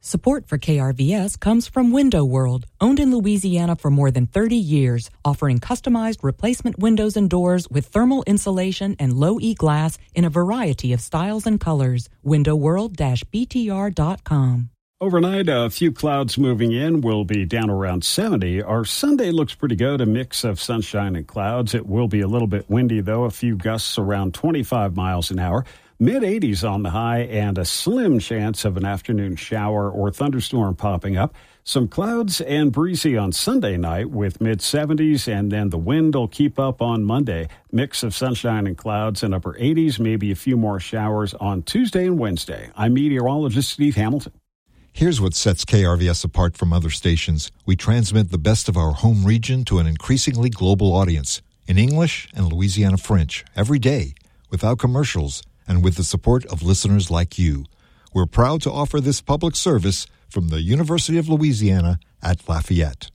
Support for KRVS comes from Window World, owned in Louisiana for more than 30 years, offering customized replacement windows and doors with thermal insulation and low-E glass in a variety of styles and colors. WindowWorld-BTR.com. Overnight, a few clouds moving in. Will be down around 70. Our Sunday looks pretty good, a mix of sunshine and clouds. It will be a little bit windy, though, a few gusts around 25 miles an hour. Mid-80s on the high and a slim chance of an afternoon shower or thunderstorm popping up. Some clouds and breezy on Sunday night with mid-70s, and then the wind will keep up on Monday. Mix of sunshine and clouds and upper 80s, maybe a few more showers on Tuesday and Wednesday. I'm meteorologist Steve Hamilton. Here's what sets KRVS apart from other stations. We transmit the best of our home region to an increasingly global audience in English and Louisiana French every day, without commercials, and with the support of listeners like you. We're proud to offer this public service from the University of Louisiana at Lafayette.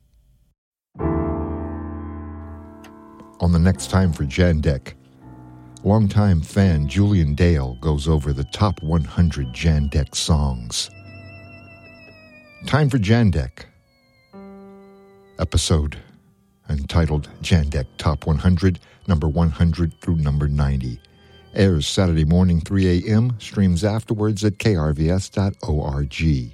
On the next Time for Jandek, longtime fan Julian Dale goes over the top 100 Jandek songs. Time for Jandek, episode entitled Jandek Top 100, number 100 through number 90. Airs Saturday morning, 3 a.m., streams afterwards at krvs.org.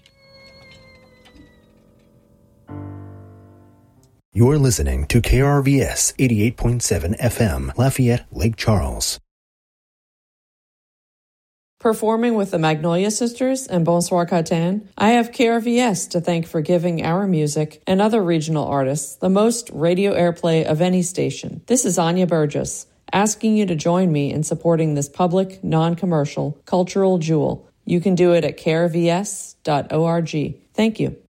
You're listening to KRVS 88.7 FM, Lafayette, Lake Charles. Performing with the Magnolia Sisters and Bonsoir Catan, I have KRVS to thank for giving our music and other regional artists the most radio airplay of any station. This is Anya Burgess, asking you to join me in supporting this public, non-commercial, cultural jewel. You can do it at krvs.org. Thank you.